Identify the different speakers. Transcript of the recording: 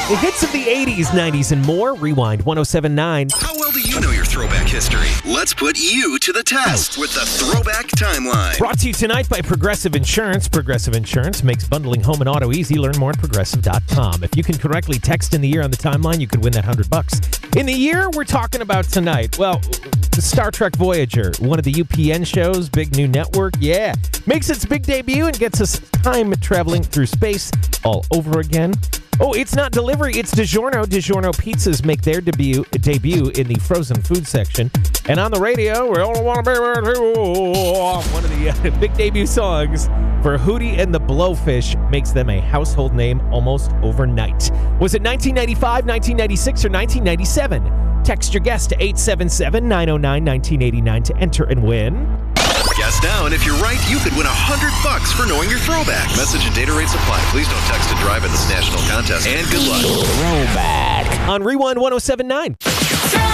Speaker 1: The hits of the 80s, 90s, and more. Rewind 1079.
Speaker 2: How well do you know your throwback history? Let's put you to the test with the Throwback Timeline.
Speaker 1: Brought to you tonight by Progressive Insurance. Progressive Insurance makes bundling home and auto easy. Learn more at progressive.com. If you can correctly text in the year on the timeline, you could win that $100. In the year we're talking about tonight, well, Star Trek Voyager, one of the UPN shows, big new network, makes its big debut and gets us time traveling through space all over again. Oh, it's not delivery, it's DiGiorno. DiGiorno pizzas make their debut in the frozen food section. And on the radio, we all want to be one of the big debut songs for Hootie and the Blowfish makes them a household name almost overnight. Was it 1995, 1996, or 1997? Text your guess to 877-909-1989 to enter and win.
Speaker 2: Guess now, and if you're right, you could win $100 for knowing your throwback. Message and data rates apply. Please don't text and drive in this national contest. And good luck.
Speaker 1: Throwback on Rewind 1079.